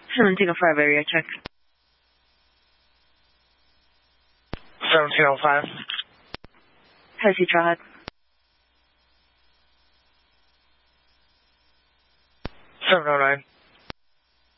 1705 area check. 1705. High sea trailhead. 709.